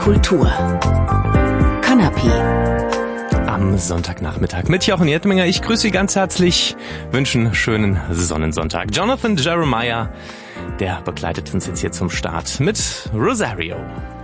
Kultur. Kanapé. Am Sonntagnachmittag mit Jochen Jettminger. Ich grüße Sie ganz herzlich, wünsche einen schönen Sonnensonntag. Jonathan Jeremiah, der begleitet uns jetzt hier zum Start mit Rosario.